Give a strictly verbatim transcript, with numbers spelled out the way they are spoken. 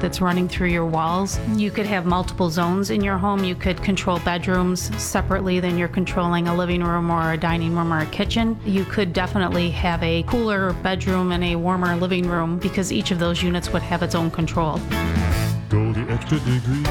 that's running through your walls. You could have multiple zones in your home. You could control bedrooms separately than you're controlling a living room or a dining room or a kitchen. You could definitely have a cooler bedroom and a warmer living room because each of those units would have its own control. Go the extra degree.